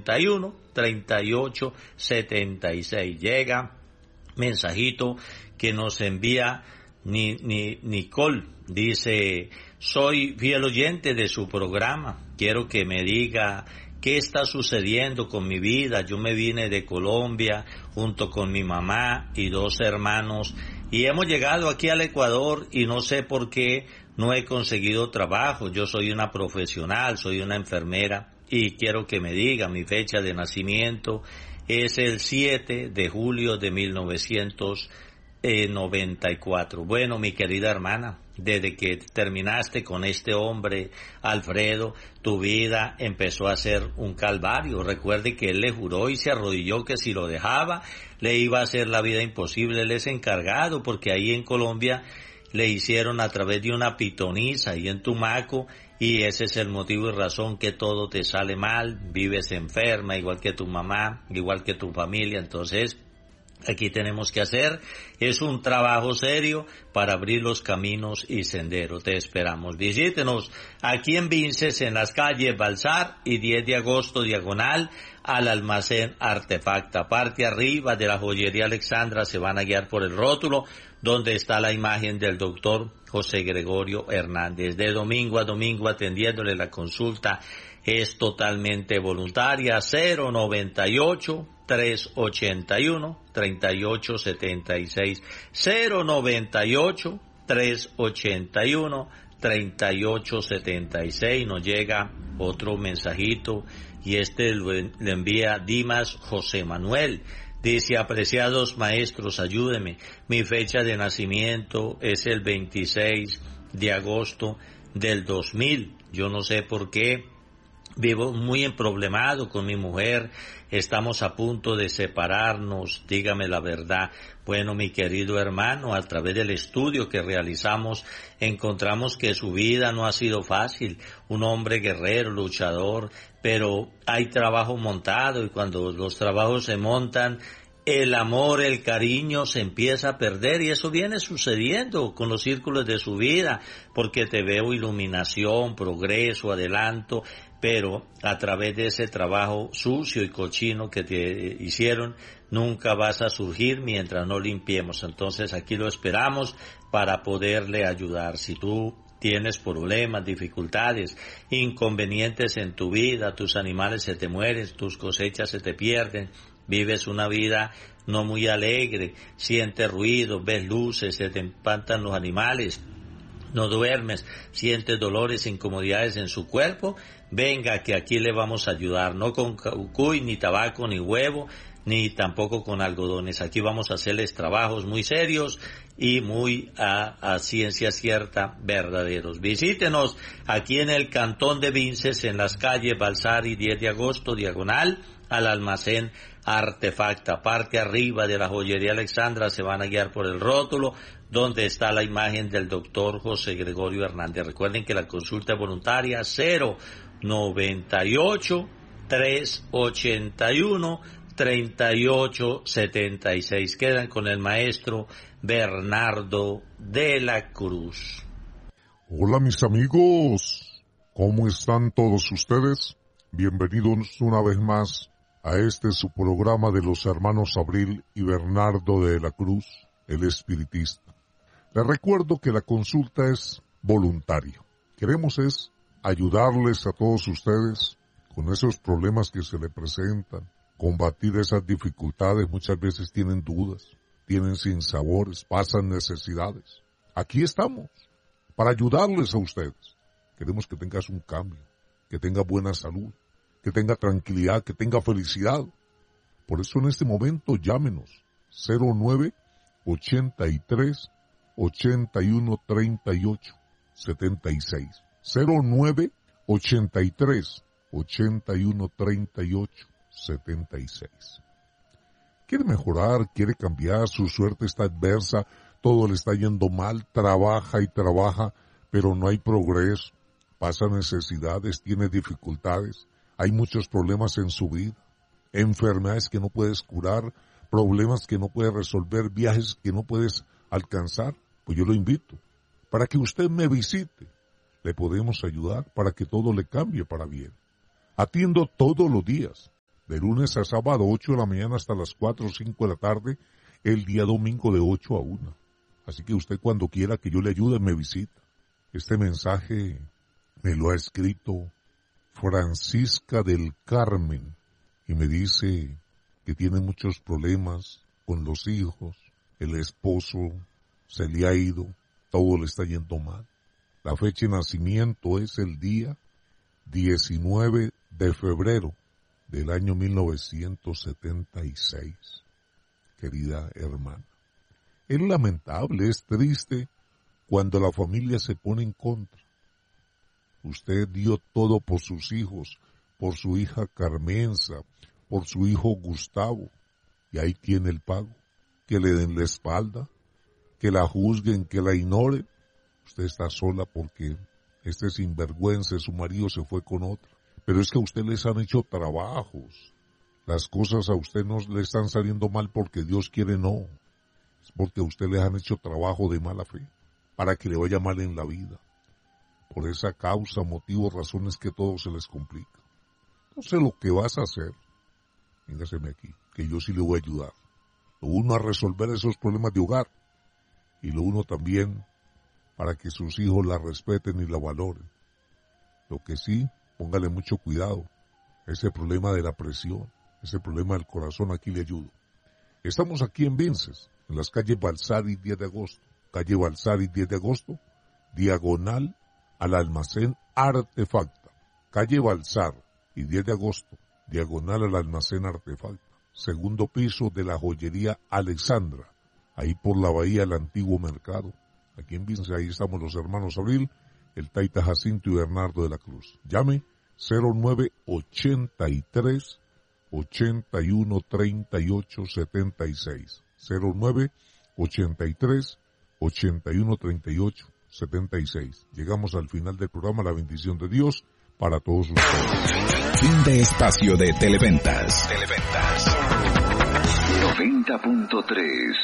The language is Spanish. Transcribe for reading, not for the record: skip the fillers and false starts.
3876. Llega mensajito que nos envía Nicole. Dice: soy fiel oyente de su programa. Quiero que me diga qué está sucediendo con mi vida. Yo me vine de Colombia junto con mi mamá y 2 hermanos y hemos llegado aquí al Ecuador y no sé por qué no he conseguido trabajo. Yo soy una profesional, soy una enfermera y quiero que me diga mi fecha de nacimiento. Es el 7 de julio de 1994. Bueno, mi querida hermana, desde que terminaste con este hombre, Alfredo, tu vida empezó a ser un calvario. Recuerde que él le juró y se arrodilló que si lo dejaba, le iba a hacer la vida imposible. Él es encargado porque ahí en Colombia le hicieron a través de una pitoniza y en Tumaco, y ese es el motivo y razón que todo te sale mal, vives enferma, igual que tu mamá, igual que tu familia. Entonces, aquí tenemos que hacer es un trabajo serio para abrir los caminos y senderos. Te esperamos. Visítenos aquí en Vinces, en las calles Balsar y 10 de agosto, diagonal al almacén Artefacta. Parte arriba de la joyería Alexandra se van a guiar por el rótulo donde está la imagen del doctor José Gregorio Hernández. De domingo a domingo atendiéndole. La consulta es totalmente voluntaria. 098-381-3876. 098-381-3876. Nos llega otro mensajito y le envía Dimas José Manuel. Dice: apreciados maestros, ayúdenme. Mi fecha de nacimiento es el 26 de agosto del 2000. Yo no sé por qué. Vivo muy emproblemado con mi mujer, estamos a punto de separarnos, dígame la verdad. Bueno, mi querido hermano, a través del estudio que realizamos, encontramos que su vida no ha sido fácil. Un hombre guerrero, luchador, pero hay trabajo montado y cuando los trabajos se montan, el amor, el cariño se empieza a perder y eso viene sucediendo con los círculos de su vida, porque te veo iluminación, progreso, adelanto, pero a través de ese trabajo sucio y cochino que te hicieron, nunca vas a surgir mientras no limpiemos. Entonces aquí lo esperamos para poderle ayudar. Si tú tienes problemas, dificultades, inconvenientes en tu vida, tus animales se te mueren, tus cosechas se te pierden, vives una vida no muy alegre, sientes ruido, ves luces, se te espantan los animales, no duermes, sientes dolores, incomodidades en su cuerpo, venga que aquí le vamos a ayudar, no con cuy, ni tabaco, ni huevo, ni tampoco con algodones. Aquí vamos a hacerles trabajos muy serios y muy a ciencia cierta verdaderos. Visítenos aquí en el Cantón de Vinces, en las calles Balsar y 10 de agosto, diagonal al almacén Artefacta. Parte arriba de la joyería Alexandra se van a guiar por el rótulo donde está la imagen del doctor José Gregorio Hernández. Recuerden que la consulta voluntaria 098-381-3876. Quedan con el maestro Bernardo de la Cruz. Hola mis amigos, ¿cómo están todos ustedes? Bienvenidos una vez más a su programa de los hermanos Abril y Bernardo de la Cruz, el espiritista. Les recuerdo que la consulta es voluntaria. Queremos ayudarles a todos ustedes con esos problemas que se les presentan, combatir esas dificultades. Muchas veces tienen dudas, tienen sinsabores, pasan necesidades. Aquí estamos para ayudarles a ustedes. Queremos que tengas un cambio, que tenga buena salud, que tenga tranquilidad, que tenga felicidad. Por eso en este momento llámenos 09-83-81-38-76. 09-83-81-38-76. Quiere mejorar, quiere cambiar, su suerte está adversa, todo le está yendo mal, trabaja y trabaja, pero no hay progreso, pasa necesidades, tiene dificultades. Hay muchos problemas en su vida, enfermedades que no puedes curar, problemas que no puedes resolver, viajes que no puedes alcanzar. Pues yo lo invito para que usted me visite. Le podemos ayudar para que todo le cambie para bien. Atiendo todos los días, de lunes a sábado, 8 de la mañana hasta las 4 o 5 de la tarde, el día domingo de 8 a 1. Así que usted cuando quiera que yo le ayude, me visita. Este mensaje me lo ha escrito Francisca del Carmen y me dice que tiene muchos problemas con los hijos, el esposo se le ha ido, todo le está yendo mal. La fecha de nacimiento es el día 19 de febrero del año 1976, querida hermana. Es lamentable, es triste cuando la familia se pone en contra. Usted dio todo por sus hijos, por su hija Carmenza, por su hijo Gustavo, y ahí tiene el pago. Que le den la espalda, que la juzguen, que la ignoren. Usted está sola porque este sinvergüenza, su marido se fue con otra. Pero es que a usted les han hecho trabajos. Las cosas a usted no le están saliendo mal porque Dios quiere, no. Es porque a usted les han hecho trabajo de mala fe, para que le vaya mal en la vida. Por esa causa, motivo, razones que todo se les complica. Entonces lo que vas a hacer, véngaseme aquí, que yo sí le voy a ayudar. Lo uno a resolver esos problemas de hogar, y lo uno también para que sus hijos la respeten y la valoren. Lo que sí, póngale mucho cuidado, ese problema de la presión, ese problema del corazón, aquí le ayudo. Estamos aquí en Vinces, en las calles Balsari 10 de agosto, calle Balsari 10 de agosto, diagonal al almacén Artefacta, calle Balsar y 10 de agosto, diagonal al almacén Artefacta, segundo piso de la joyería Alexandra, ahí por la bahía del antiguo mercado. Aquí en Vinces, ahí estamos los hermanos Abril, el Taita Jacinto y Bernardo de la Cruz. Llame 0983 81 38 76, 0983 81 38 76. Llegamos al final del programa. La bendición de Dios para todos ustedes. Fin de espacio de Televentas. 90.3